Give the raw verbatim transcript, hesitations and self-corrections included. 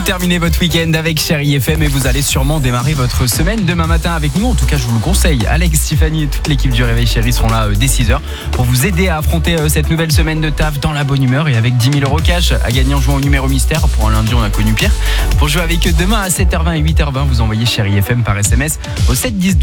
Vous terminez votre week-end avec Chérie F M et vous allez sûrement démarrer votre semaine demain matin avec nous. En tout cas, je vous le conseille. Alex, Tiffany et toute l'équipe du Réveil Chérie seront là dès six heures pour vous aider à affronter cette nouvelle semaine de taf dans la bonne humeur et avec dix mille euros cash à gagner en jouant au numéro mystère. Pour un lundi, on a connu pire. Pour jouer avec eux demain à sept heures vingt et huit heures vingt, vous envoyez Chérie F M par S M S au sept dix douze.